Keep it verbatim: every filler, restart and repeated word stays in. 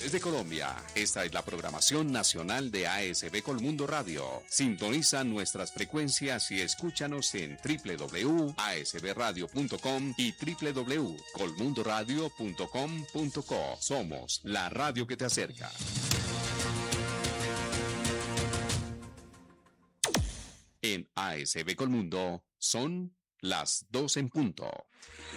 de Colombia. Esta es la programación nacional de A S B Colmundo Radio. Sintoniza nuestras frecuencias y escúchanos en w w w punto a s b radio punto com y w w w punto colmundo radio punto com punto co. Somos la radio que te acerca. En A S B Colmundo son las dos en punto.